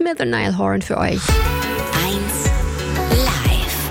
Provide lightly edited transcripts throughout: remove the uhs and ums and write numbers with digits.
Smith und Niall Horan für euch. 1 Live.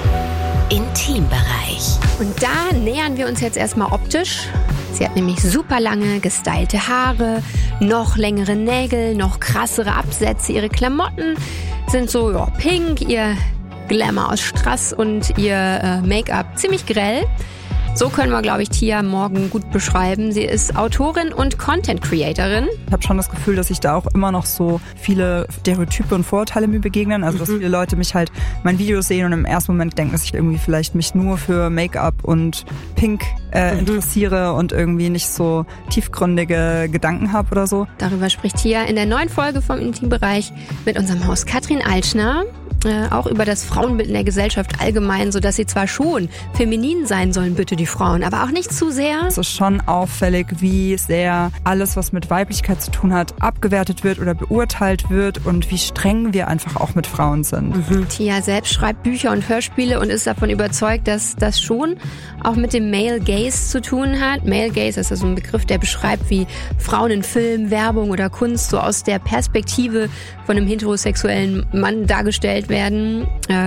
Intimbereich. Und da nähern wir uns jetzt erstmal optisch. Sie hat nämlich super lange, gestylte Haare, noch längere Nägel, noch krassere Absätze. Ihre Klamotten sind so pink, ihr Glamour aus Strass und ihr Make-up ziemlich grell. So können wir, glaube ich, Tia Morgan gut beschreiben. Sie ist Autorin und Content-Creatorin. Ich habe schon das Gefühl, dass ich da auch immer noch so viele Stereotype und Vorurteile mir begegnen. Also dass viele Leute mich halt mein Video sehen und im ersten Moment denken, dass ich irgendwie vielleicht mich nur für Make-up und Pink interessiere und irgendwie nicht so tiefgründige Gedanken habe oder so. Darüber spricht Tia in der neuen Folge vom Intimbereich mit unserem Host Katrin Altschner. Auch über das Frauenbild in der Gesellschaft allgemein, sodass sie zwar schon feminin sein sollen, bitte die Frauen, aber auch nicht zu sehr. Es ist schon auffällig, wie sehr alles, was mit Weiblichkeit zu tun hat, abgewertet wird oder beurteilt wird und wie streng wir einfach auch mit Frauen sind. Tia selbst schreibt Bücher und Hörspiele und ist davon überzeugt, dass das schon auch mit dem Male Gaze zu tun hat. Male Gaze ist also ein Begriff, der beschreibt, wie Frauen in Film, Werbung oder Kunst so aus der Perspektive von einem heterosexuellen Mann dargestellt werden.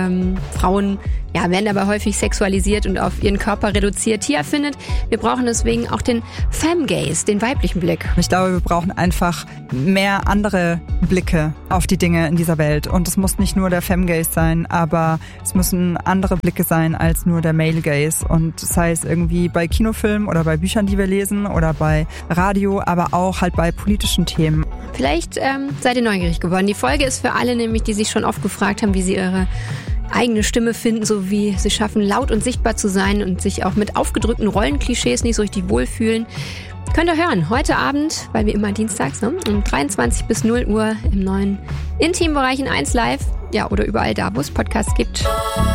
Frauen werden dabei häufig sexualisiert und auf ihren Körper reduziert. Tia findet, wir brauchen deswegen auch den Femgaze, den weiblichen Blick. Ich glaube, wir brauchen einfach mehr andere Blicke auf die Dinge in dieser Welt. Und es muss nicht nur der Femgaze sein, aber es müssen andere Blicke sein als nur der Male Gaze. Und sei es irgendwie bei Kinofilmen oder bei Büchern, die wir lesen oder bei Radio, aber auch halt bei politischen Themen. Vielleicht seid ihr neugierig geworden. Die Folge ist für alle nämlich, die sich schon oft gefragt haben, wie sie ihre eigene Stimme finden, so wie sie schaffen, laut und sichtbar zu sein und sich auch mit aufgedrückten Rollenklischees nicht so richtig wohlfühlen. Könnt ihr hören, heute Abend, weil wir immer dienstags, um 23 bis 0 Uhr im neuen Intimbereich in 1 Live, oder überall da, wo es Podcasts gibt.